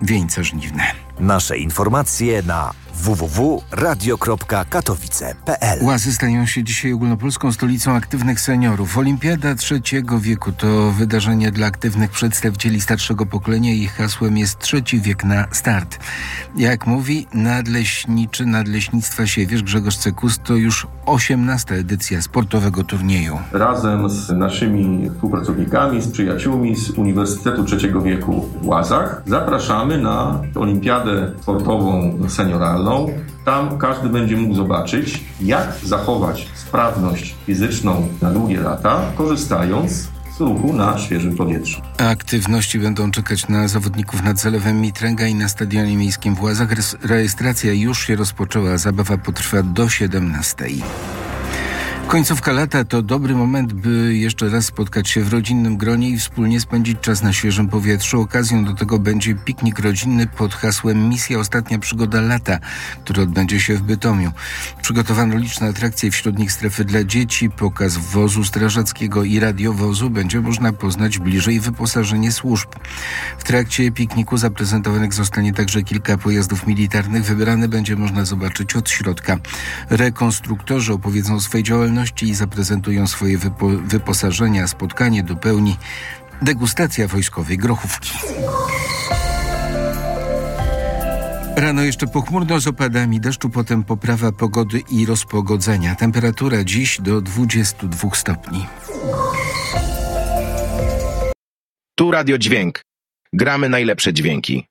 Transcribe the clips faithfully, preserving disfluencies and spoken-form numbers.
wieńce żniwne. Nasze informacje na w w w kropka radio kropka katowice kropka p l. Łazy stają się dzisiaj ogólnopolską stolicą aktywnych seniorów. Olimpiada trzeciego wieku to wydarzenie dla aktywnych przedstawicieli starszego pokolenia i ich hasłem jest trzeci wiek na start. Jak mówi nadleśniczy Nadleśnictwa Siewierz Grzegorz Cekus, to już osiemnasta edycja sportowego turnieju. Razem z naszymi współpracownikami, z przyjaciółmi z Uniwersytetu Trzeciego Wieku w Łazach zapraszamy na olimpiadę sportową senioralną. Tam każdy będzie mógł zobaczyć, jak zachować sprawność fizyczną na długie lata, korzystając z ruchu na świeżym powietrzu. Aktywności będą czekać na zawodników nad Zalewem Mitręga i na Stadionie Miejskim w Łazach. Rejestracja już się rozpoczęła, zabawa potrwa do siedemnastej. Końcówka lata to dobry moment, by jeszcze raz spotkać się w rodzinnym gronie i wspólnie spędzić czas na świeżym powietrzu. Okazją do tego będzie piknik rodzinny pod hasłem Misja Ostatnia Przygoda Lata, który odbędzie się w Bytomiu. Przygotowano liczne atrakcje, wśród nich strefy dla dzieci, pokaz wozu strażackiego i radiowozu. Będzie można poznać bliżej wyposażenie służb. W trakcie pikniku zaprezentowanych zostanie także kilka pojazdów militarnych. Wybrane będzie można zobaczyć od środka. Rekonstruktorzy opowiedzą o swojej działalności i zaprezentują swoje wypo- wyposażenia. Spotkanie dopełni degustacja wojskowej grochówki. Rano jeszcze pochmurno z opadami deszczu, potem poprawa pogody i rozpogodzenia. Temperatura dziś do dwudziestu dwóch stopni. Tu Radio Dźwięk. Gramy najlepsze dźwięki.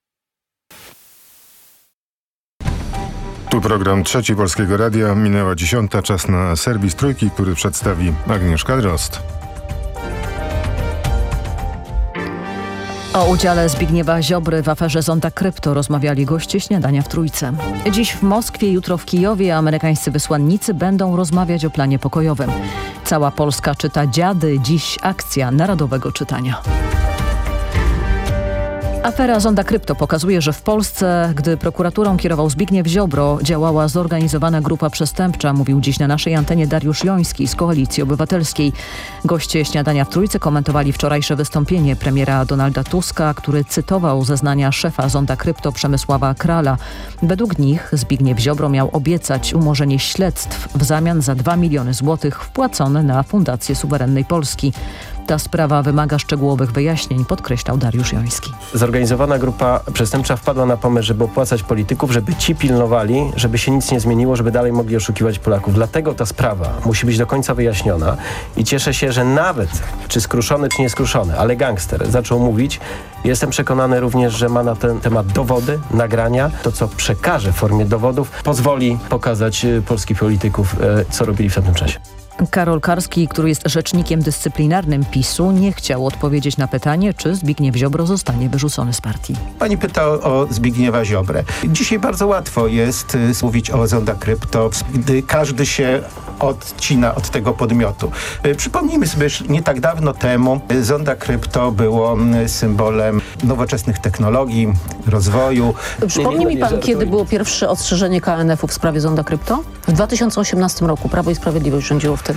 Tu program Trzeci Polskiego Radia. Minęła dziesiąta. Czas na serwis Trójki, który przedstawi Agnieszka Drozd. O udziale Zbigniewa Ziobry w aferze Zonda Krypto rozmawiali goście śniadania w Trójce. Dziś w Moskwie, jutro w Kijowie amerykańscy wysłannicy będą rozmawiać o planie pokojowym. Cała Polska czyta dziady, dziś akcja narodowego czytania. Afera Zonda Krypto pokazuje, że w Polsce, gdy prokuraturą kierował Zbigniew Ziobro, działała zorganizowana grupa przestępcza, mówił dziś na naszej antenie Dariusz Joński z Koalicji Obywatelskiej. Goście śniadania w Trójce komentowali wczorajsze wystąpienie premiera Donalda Tuska, który cytował zeznania szefa Zonda Krypto Przemysława Krala. Według nich Zbigniew Ziobro miał obiecać umorzenie śledztw w zamian za dwa miliony złotych wpłacone na Fundację Suwerennej Polski. Ta sprawa wymaga szczegółowych wyjaśnień, podkreślał Dariusz Joński. Zorganizowana grupa przestępcza wpadła na pomysł, żeby opłacać polityków, żeby ci pilnowali, żeby się nic nie zmieniło, żeby dalej mogli oszukiwać Polaków. Dlatego ta sprawa musi być do końca wyjaśniona i cieszę się, że nawet, czy skruszony, czy nieskruszony, ale gangster zaczął mówić. Jestem przekonany również, że ma na ten temat dowody, nagrania. To, co przekaże w formie dowodów, pozwoli pokazać polskich polityków, co robili w tamtym czasie. Karol Karski, który jest rzecznikiem dyscyplinarnym PiSu, nie chciał odpowiedzieć na pytanie, czy Zbigniew Ziobro zostanie wyrzucony z partii. Pani pyta o, o Zbigniewa Ziobrę. Dzisiaj bardzo łatwo jest y, mówić o Zonda Krypto, gdy każdy się odcina od tego podmiotu. Y, przypomnijmy sobie, że nie tak dawno temu y, Zonda Krypto było y, symbolem nowoczesnych technologii, rozwoju. Przypomnij mi pan, kiedy było pierwsze ostrzeżenie K N F u w sprawie Zonda Krypto? W dwa tysiące osiemnastym roku. Prawo i Sprawiedliwość rządziło wtedy.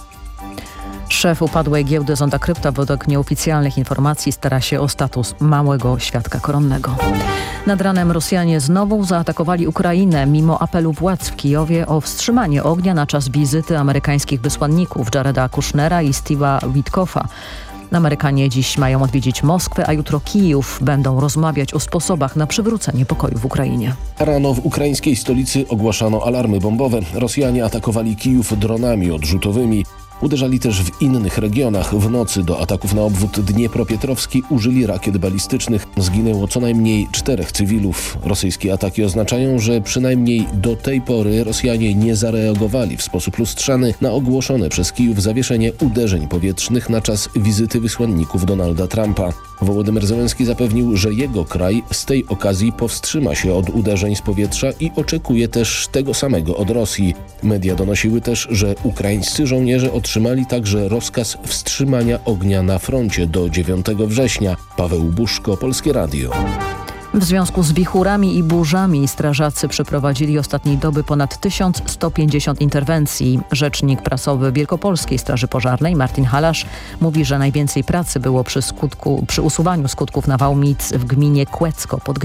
Szef upadłej giełdy Zonda Krypto według nieoficjalnych informacji stara się o status małego świadka koronnego. Nad ranem Rosjanie znowu zaatakowali Ukrainę mimo apelu władz w Kijowie o wstrzymanie ognia na czas wizyty amerykańskich wysłanników Jareda Kushnera i Steve'a Witkoffa. Amerykanie dziś mają odwiedzić Moskwę, a jutro Kijów. Będą rozmawiać o sposobach na przywrócenie pokoju w Ukrainie. Rano w ukraińskiej stolicy ogłaszano alarmy bombowe. Rosjanie atakowali Kijów dronami odrzutowymi. Uderzali też w innych regionach. W nocy do ataków na obwód Dniepropietrowski użyli rakiet balistycznych. Zginęło co najmniej czterech cywilów. Rosyjskie ataki oznaczają, że przynajmniej do tej pory Rosjanie nie zareagowali w sposób lustrzany na ogłoszone przez Kijów zawieszenie uderzeń powietrznych na czas wizyty wysłanników Donalda Trumpa. Wołodymyr Zełenski zapewnił, że jego kraj z tej okazji powstrzyma się od uderzeń z powietrza i oczekuje też tego samego od Rosji. Media donosiły też, że ukraińscy żołnierze otrzymali także rozkaz wstrzymania ognia na froncie do dziewiątego września. Paweł Buszko, Polskie Radio. W związku z wichurami i burzami strażacy przeprowadzili ostatniej doby ponad tysiąc sto pięćdziesiąt interwencji. Rzecznik prasowy Wielkopolskiej Straży Pożarnej Martin Halasz mówi, że najwięcej pracy było przy, skutku, przy usuwaniu skutków nawałnic w gminie Kłecko pod